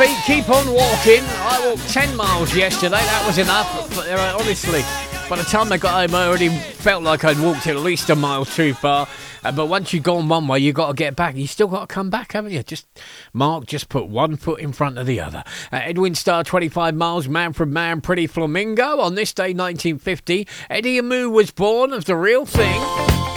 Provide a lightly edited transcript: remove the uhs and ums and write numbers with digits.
feet, keep on walking. I walked 10 miles yesterday, that was enough. But honestly, by the time I got home, I already felt like I'd walked at least a mile too far. But once you've gone one way, you've got to get back. You still got to come back, haven't you? Just put one foot in front of the other. Edwin Starr, 25 miles, Man from Man, Pretty Flamingo. On this day, 1950, Eddie Amu was born of The Real Thing.